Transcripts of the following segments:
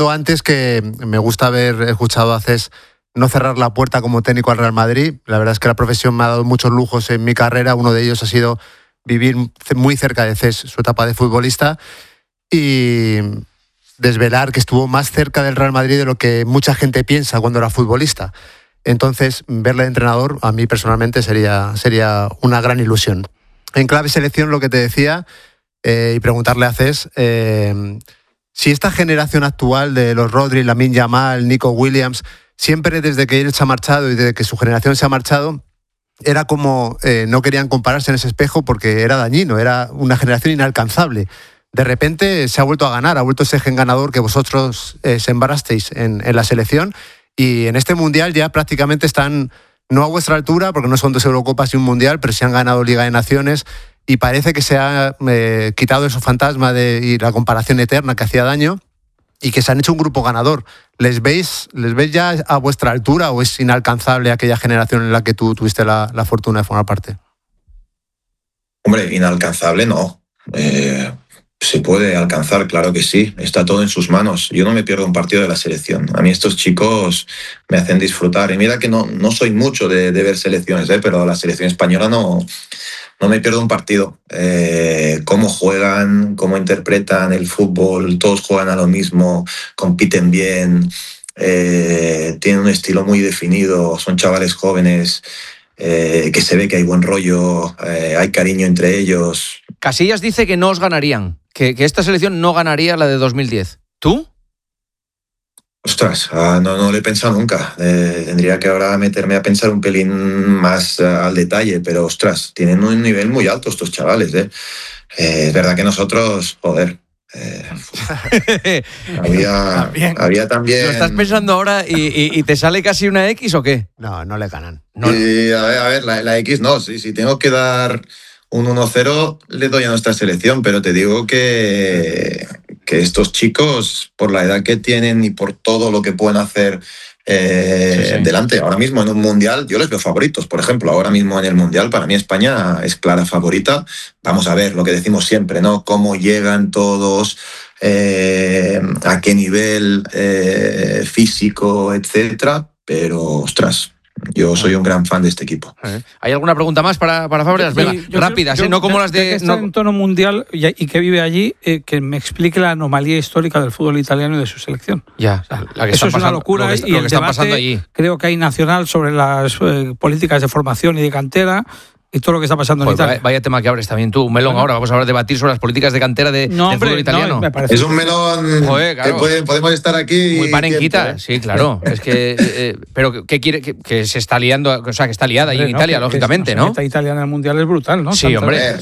comentando antes que me gusta haber escuchado a Cés no cerrar la puerta como técnico al Real Madrid. La verdad es que la profesión me ha dado muchos lujos en mi carrera. Uno de ellos ha sido vivir muy cerca de Cés, su etapa de futbolista, y desvelar que estuvo más cerca del Real Madrid de lo que mucha gente piensa cuando era futbolista. Entonces, verle de entrenador a mí personalmente sería una gran ilusión. En clave selección, lo que te decía, y preguntarle a Cés, si esta generación actual de los Rodri, Lamine Yamal, Nico Williams, siempre desde que él se ha marchado y desde que su generación se ha marchado, era como no querían compararse en ese espejo porque era dañino, era una generación inalcanzable. De repente se ha vuelto a ganar, ha vuelto ese gen ganador que vosotros sembrasteis en la selección, y en este Mundial ya prácticamente están no a vuestra altura, porque no son 2 Eurocopas y un Mundial, pero sí han ganado Liga de Naciones, y parece que se ha quitado ese fantasma y la comparación eterna que hacía daño, y que se han hecho un grupo ganador. ¿Les veis ya a vuestra altura o es inalcanzable aquella generación en la que tú tuviste la fortuna de formar parte? Hombre, inalcanzable no. Se puede alcanzar, claro que sí. Está todo en sus manos. Yo no me pierdo un partido de la selección. A mí estos chicos me hacen disfrutar. Y mira que no soy mucho de ver selecciones, pero la selección española no me pierdo un partido. Cómo juegan, cómo interpretan el fútbol, todos juegan a lo mismo, compiten bien, tienen un estilo muy definido, son chavales jóvenes, que se ve que hay buen rollo, hay cariño entre ellos. Casillas dice que no os ganarían, que esta selección no ganaría la de 2010. ¿Tú? Ostras, no lo he pensado nunca. Tendría que ahora meterme a pensar un pelín más al detalle, pero ostras, tienen un nivel muy alto estos chavales. Es verdad que nosotros, joder, había también... ¿Lo estás pensando ahora y te sale casi una X o qué? No le ganan. No. A ver, la X no, si tengo que dar un 1-0 le doy a nuestra selección, pero te digo que estos chicos, por la edad que tienen y por todo lo que pueden hacer delante, ahora mismo en un Mundial, yo les veo favoritos. Por ejemplo, ahora mismo en el Mundial, para mí España es clara favorita. Vamos a ver lo que decimos siempre, ¿no? Cómo llegan todos, a qué nivel físico, etcétera. Pero, ostras, yo soy un gran fan de este equipo. ¿Hay alguna pregunta más para Fábregas? Venga, rápidas, no como las de... Que está en tono mundial y que vive allí, que me explique la anomalía histórica del fútbol italiano y de su selección. Ya, la que eso es una locura, lo que está pasando allí. Creo que hay nacional sobre las políticas de formación y de cantera y todo lo que está pasando en Italia. Vaya tema que abres también tú, un melón. Ahora vamos a debatir sobre las políticas de cantera del fútbol italiano. Es un melón. Joder, claro. Podemos estar aquí muy panenquita, sí, claro. Es que pero ¿qué quiere? Que se está liando, o sea, que está liada allí en Italia, lógicamente, ¿no? Esta Italia en el Mundial es brutal, ¿no? Sí, hombre.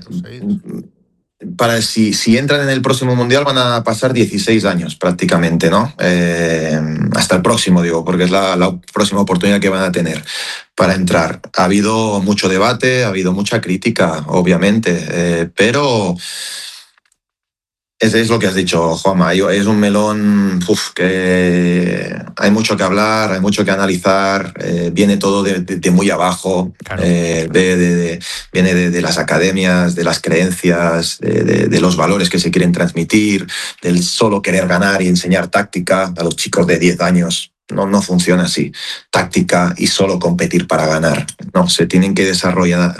Para si entran en el próximo Mundial van a pasar 16 años prácticamente, ¿no? Hasta el próximo, digo, porque es la próxima oportunidad que van a tener para entrar. Ha habido mucho debate, ha habido mucha crítica, obviamente, pero es lo que has dicho, Juanma. Es un melón que hay mucho que hablar, hay mucho que analizar. Viene todo de muy abajo. Claro. Viene de las academias, de las creencias, de los valores que se quieren transmitir, del solo querer ganar y enseñar táctica a los chicos de 10 años. No funciona así. Táctica y solo competir para ganar. No, se tienen que desarrollar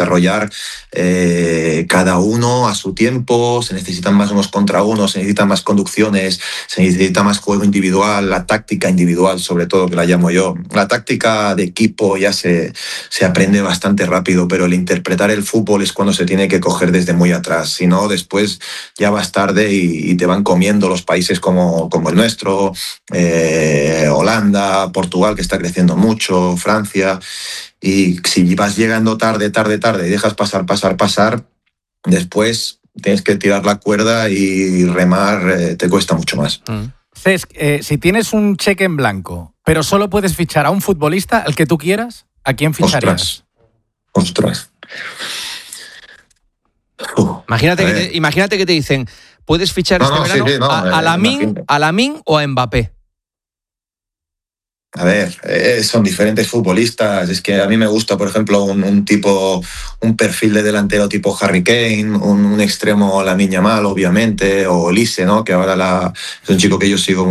cada uno a su tiempo. Se necesitan más unos contra unos, se necesitan más conducciones, se necesita más juego individual, la táctica individual, sobre todo, que la llamo yo. La táctica de equipo ya se aprende bastante rápido, pero el interpretar el fútbol es cuando se tiene que coger desde muy atrás. Si no, después ya vas tarde y te van comiendo los países como el nuestro, Holanda, Portugal, que está creciendo mucho, Francia, y si vas llegando tarde y dejas pasar, después tienes que tirar la cuerda y remar te cuesta mucho más. Cés, si tienes un cheque en blanco, pero solo puedes fichar a un futbolista, al que tú quieras, ¿a quién ficharías? Ostras. Imagínate que te dicen, puedes fichar verano a Lamine o a Mbappé. A ver, son diferentes futbolistas. Es que a mí me gusta, por ejemplo, un perfil de delantero tipo Harry Kane, un extremo Lamine Yamal, obviamente, o Olise, ¿no? Que ahora es un chico que yo sigo